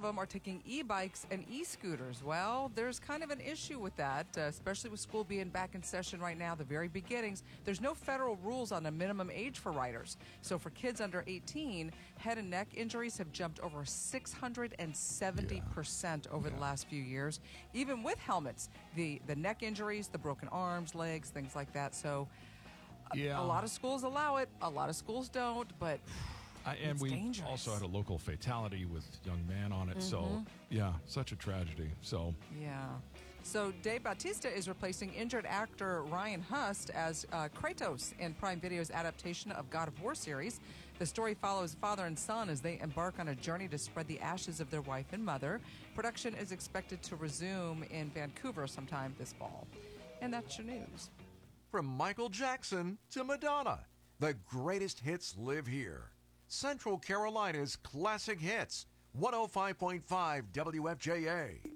them are taking e-bikes and e-scooters. Well, there's kind of an issue with that, especially with school being back in session right now, the very beginnings. There's no federal rules on a minimum age for riders. So for kids under 18, head and neck injuries have jumped over 670% over the last few years. Even with helmets, the neck injuries, the broken arms, legs, things like that. So a lot of schools allow it, a lot of schools don't, but and we dangerous. Also had a local fatality with a young man on it. So, such a tragedy. So, So Dave Bautista is replacing injured actor Ryan Hust as Kratos in Prime Video's adaptation of God of War series. The story follows father and son as they embark on a journey to spread the ashes of their wife and mother. Production is expected to resume in Vancouver sometime this fall. And that's your news. From Michael Jackson to Madonna, the greatest hits live here. Central Carolina's classic hits, 105.5 WFJA.